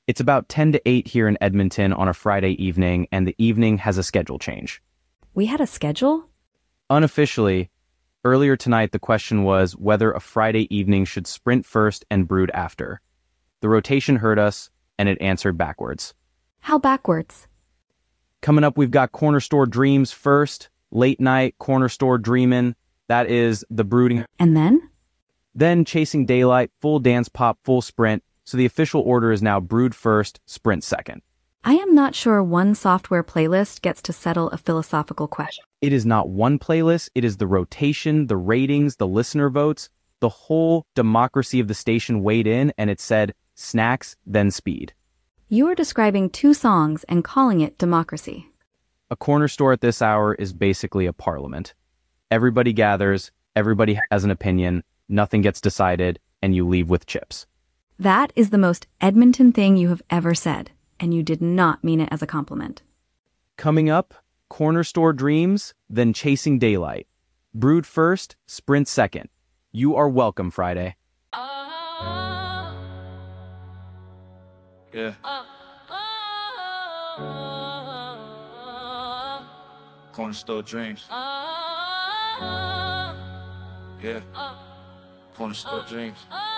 It's about 10 to 8 here in Edmonton on a Friday evening, and the evening has a schedule change. We had a schedule? Unofficially, earlier tonight the question was whether a Friday evening should sprint first and brood after. The rotation heard us, and it answered backwards. How backwards? Coming up, we've got Corner Store Dreams first, late night, Corner Store Dreamin', that is the brooding. And then? Then Chasing Daylight, full dance pop, full sprint, so the official order is now brood first, sprint second. I am not sure one software playlist gets to settle a philosophical question. It is not one playlist, it is the rotation, the ratings, the listener votes, the whole democracy of the station weighed in, and it said, snacks, then speed. You are describing two songs and calling it democracy. A corner store at this hour is basically a parliament. Everybody gathers, everybody has an opinion, nothing gets decided, and you leave with chips. That is the most Edmonton thing you have ever said, and you did not mean it as a compliment. Coming up, Corner Store Dreams, then Chasing Daylight. Brood first, sprint second. You are welcome, Friday. Yeah. Corner Store Dreams. Yeah. Corner Store Dreams.